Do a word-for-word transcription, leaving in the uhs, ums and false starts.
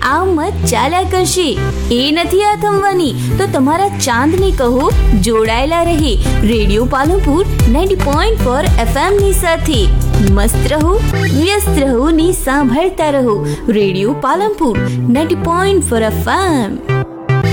આ મત ચાલ્યા કરશે, એ નથી આ થમવાની. તો તમારા ચાંદને કહો જોડાયેલા રહે radio Palanpur ninety point four FM ની સાથે. મસ્ત રહો, વ્યસ્ત રહો ને સાંભળતા રહો radio Palanpur ninety point four FM.